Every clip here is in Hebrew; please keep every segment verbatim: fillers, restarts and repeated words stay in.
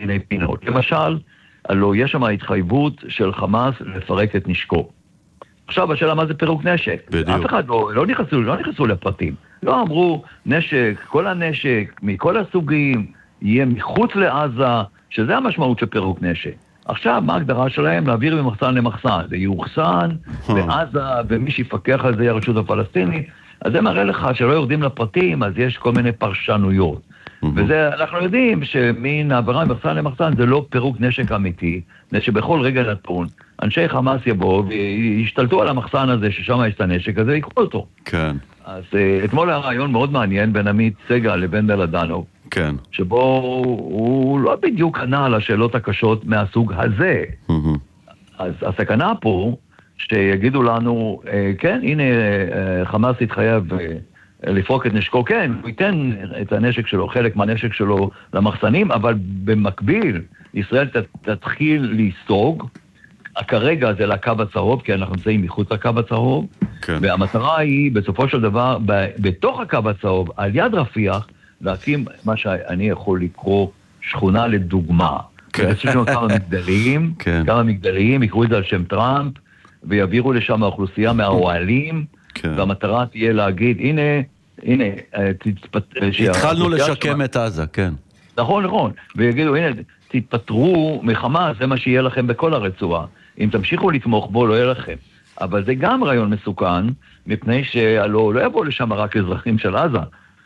מיני פינות. למשל, הלוא יש שם התחייבות של חמאס לפרק את נשקו. עכשיו, השאלה מה זה פירוק נשק? בדיוק. אף אחד לא, לא נכנסו, לא נכנסו לפרטים. לא אמרו, נשק, כל הנשק, מכל הסוגים, יהיה מחוץ לעזה, שזה המשמעות של פירוק נשק. עכשיו, מה ההגדרה שלהם? להעביר ממחסן למחסן. זה יוחסן בעזה, ומי שיפקח על זה היא הרשות הפלסטינית. אז זה מראה לך שלא יורדים לפרטים, אז יש כל מיני פרשנויות. וזה, אנחנו יודעים שמין העברה ממחסן למחסן זה לא פירוק נשק אמיתי, זה שבכל רגע נתון, אנשי חמאס יבואו וישתלטו על המחסן הזה ששם יש את הנשק הזה, ויקחו אותו. כן. אז אתמול היה רעיון מאוד מעניין בין עמית סגל לבין דלדנו, כן. שבו הוא לא בדיוק ענה על השאלות הקשות מהסוג הזה. אז הסכנה פה, שיגידו לנו, כן, הנה חמאס התחייב לפרוק את נשקו, כן, הוא ייתן את הנשק שלו, חלק מהנשק שלו למחסנים, אבל במקביל, ישראל תתחיל להסתוג, כרגע זה לקו הצהוב, כי אנחנו נמצאים מחוץ לקו הצהוב, כן. והמטרה היא, בסופו של דבר, בתוך הקו הצהוב, על יד רפיח, להקים מה שאני יכול לקרוא שכונה לדוגמה. כן. יש לנו כמה מגדליים, כן. כמה מגדליים, יקראו את זה על שם טראמפ, ויעבירו לשם האוכלוסייה מהאוהלים, כן. והמטרה תהיה להגיד, הנה, הנה, תתפת... התחלנו לשקם שמה... את עזה, כן. נכון, נכון, ויגידו, הנה, תתפטרו מחמאס, זה מה שיהיה לכם בכל הרצועה. אם תמשיכו לתמוך בו, לא יהיה לכם. אבל זה גם רעיון מסוכן, מפני שלא לא יבואו לשם רק אזרחים של עזה,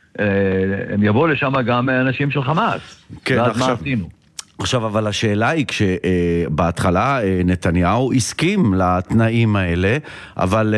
הם יבואו לשם גם אנשים של חמאס. כן, עכשיו... עכשיו, אבל השאלה היא, כשבהתחלה נתניהו הסכים לתנאים האלה, אבל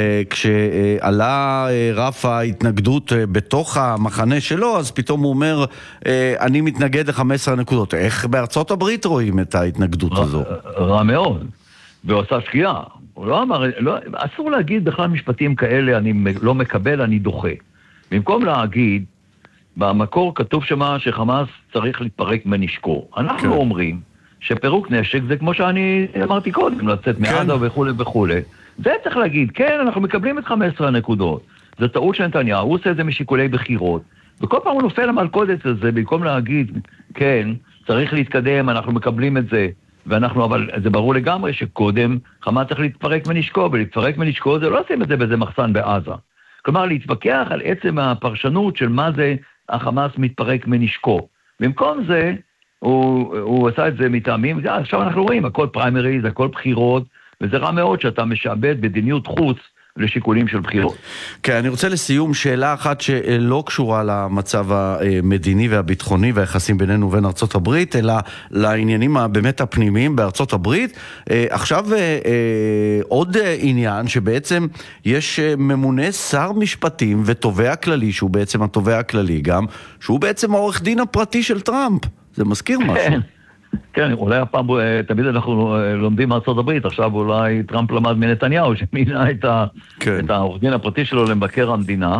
כשעלה רף ההתנגדות בתוך המחנה שלו, אז פתאום הוא אומר, אני מתנגד ל-חמש עשרה נקודות. איך בארצות הברית רואים את ההתנגדות הזו? רע מאוד, ועושה שקיעה. הוא לא אמר, לא, אסור להגיד בכלל משפטים כאלה, אני לא מקבל, אני דוחה. במקום להגיד, במקור כתוב שמה שחמאס צריך להתפרק מנשקו. אנחנו כן. אומרים שפירוק נשק זה כמו שאני אמרתי קודם, לצאת כן. מעזה וכו' וכו'. זה צריך להגיד, כן, אנחנו מקבלים את חמש עשרה הנקודות. זה טעות של נתניהו, הוא עושה את זה משיקולי בחירות. וכל פעם הוא נופל למלכודת הזה, במקום להגיד, כן, צריך להתקדם, אנחנו מקבלים את זה. ואנחנו, אבל זה ברור לגמרי שקודם חמאס צריך להתפרק מנשקו, ולהתפרק מנשקו זה לא עושים את זה באיזה מחסן בעזה. כלומר, להתווכח על עצם הפרשנות של מה זה החמאס מתפרק מנשקו. במקום זה, הוא, הוא עשה את זה מטעמים, עכשיו אנחנו רואים, הכל פריימריז, הכל בחירות, וזה רע מאוד שאתה משעבד מדיניות חוץ לשיקולים של בחירות. כן, אני רוצה לסיום שאלה אחת שלא קשורה למצב המדיני והביטחוני והיחסים בינינו ובין ארצות הברית, אלא לעניינים באמת הפנימיים בארצות הברית. עכשיו עוד עניין שבעצם יש ממונה שר משפטים ותובע כללי, שהוא בעצם התובע הכללי גם, שהוא בעצם העורך דין הפרטי של טראמפ. זה מזכיר משהו. כן, אולי הפעם, תמיד אנחנו לומדים מארצות הברית, עכשיו אולי טראמפ למד מנתניהו, שמינה את העורך דין הפרטי שלו למבקר המדינה.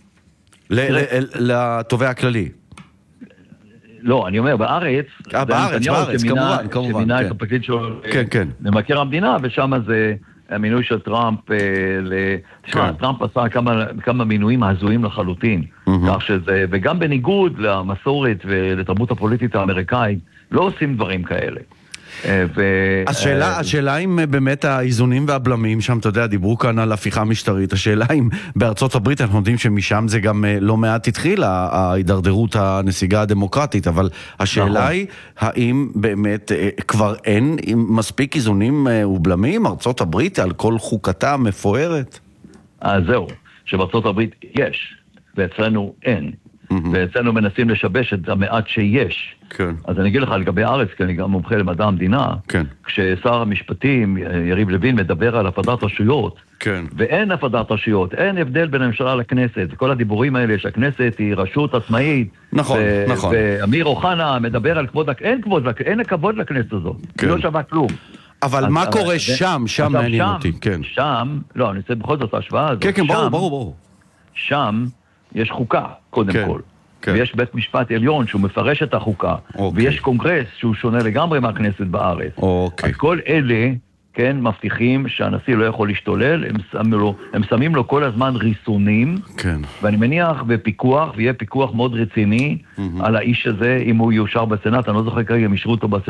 לתובע הכללי. לא, אני אומר, בארץ, בארץ, בארץ, כמובן, כמובן. שמינה את הפרקליט שלו למבקר המדינה, ושם זה המינוי של טראמפ, תשמע, טראמפ עשה כמה מינויים הזויים לחלוטין, כך שזה, וגם בניגוד למסורת ולתרבות הפוליטית האמריקאית, לא עושים דברים כאלה. השאלה, השאלה אם באמת האיזונים והבלמים שם, אתה יודע, דיברו כאן על הפיכה משטרית, השאלה אם בארצות הברית אנחנו יודעים שמשם זה גם לא מעט התחיל, ההידרדרות הנסיגה הדמוקרטית, אבל השאלה היא, האם באמת כבר אין מספיק איזונים ובלמים, ארצות הברית על כל חוקתה מפוארת? אז זהו, שבארצות הברית יש, ואצלנו אין. ואצלנו מנסים לשבש את המעט שיש. כן. אז אני אגיד לך לגבי הארץ, כי אני גם מומחה למדע המדינה, כן. כששר המשפטים יריב לוין מדבר על הפרדת רשויות, כן. ואין הפרדת רשויות, אין הבדל בין הממשלה לכנסת, כל הדיבורים האלה שהכנסת היא רשות עצמאית, נכון, ו- נכון. ואמיר אוחנה מדבר על כבוד, אין כבוד, אין הכבוד לכנסת הזאת, כן. היא לא שווה כלום. אבל מה קורה שם, שם מעניין אותי, כן. שם, לא, אני רוצה בכל זאת ההשוואה הזאת. כן, כן, ברור, ברור, ברור. שם יש חוקה, קודם כן, כל. כן. ויש בית משפט עליון שהוא מפרש את החוקה. אוקיי. ויש קונגרס שהוא שונה לגמרי מהכנסת בארץ. אוקיי. אז כל אלה, כן, מבטיחים שהנשיא לא יכול להשתולל, הם שמים לו, הם שמים לו כל הזמן ריסונים. כן. ואני מניח בפיקוח, ויהיה פיקוח מאוד רציני mm-hmm. על האיש הזה, אם הוא יאושר בסנאט, אני לא זוכר כרגע אם אישרו אותו בסנאט.